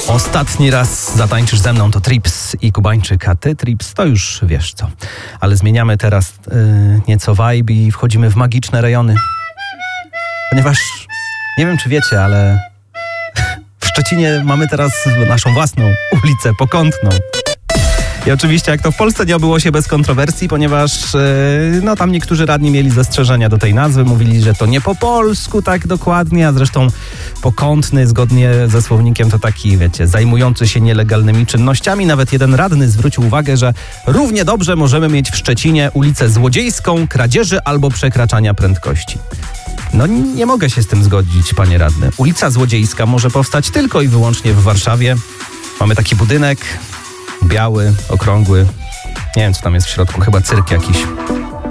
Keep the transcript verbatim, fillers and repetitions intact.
Ostatni raz zatańczysz ze mną to Trips i Kubańczyk, a ty, Trips, to już wiesz co. Ale zmieniamy teraz yy, nieco vibe i wchodzimy w magiczne rejony. Ponieważ, nie wiem czy wiecie, ale w Szczecinie mamy teraz naszą własną ulicę Pokątną. I oczywiście jak to w Polsce nie obyło się bez kontrowersji, ponieważ yy, no tam niektórzy radni mieli zastrzeżenia do tej nazwy, mówili, że to nie po polsku tak dokładnie, a zresztą Pokątny zgodnie ze słownikiem to taki, wiecie, zajmujący się nielegalnymi czynnościami. Nawet jeden radny zwrócił uwagę, że równie dobrze możemy mieć w Szczecinie ulicę Złodziejską, kradzieży albo przekraczania prędkości. No nie mogę się z tym zgodzić, panie radny. Ulica Złodziejska może powstać tylko i wyłącznie w Warszawie. Mamy taki budynek, biały, okrągły. Nie wiem, co tam jest w środku, chyba cyrk jakiś.